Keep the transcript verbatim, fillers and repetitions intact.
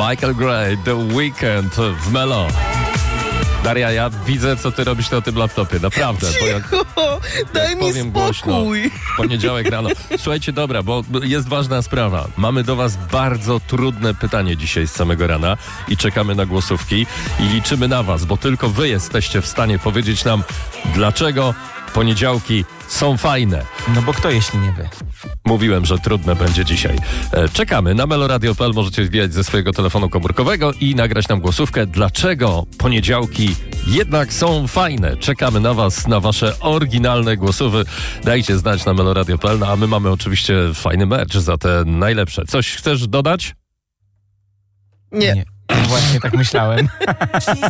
Michael Gray, The Weeknd w Melo. Daria, ja widzę, co ty robisz na tym laptopie, naprawdę. Bo jak, daj jak mi powiem spokój. Głośno, w poniedziałek rano. Słuchajcie, dobra, bo jest ważna sprawa. Mamy do was bardzo trudne pytanie dzisiaj z samego rana i czekamy na głosówki i liczymy na was, bo tylko wy jesteście w stanie powiedzieć nam, dlaczego poniedziałki są fajne. No bo kto, jeśli nie wy? Mówiłem, że trudne będzie dzisiaj. E, czekamy na meloradio kropka p l. Możecie wbijać ze swojego telefonu komórkowego i nagrać nam głosówkę, dlaczego poniedziałki jednak są fajne. Czekamy na was, na wasze oryginalne głosówy. Dajcie znać na meloradio kropka p l. No, a my mamy oczywiście fajny merch za te najlepsze. Coś chcesz dodać? Nie. nie. Właśnie tak myślałem.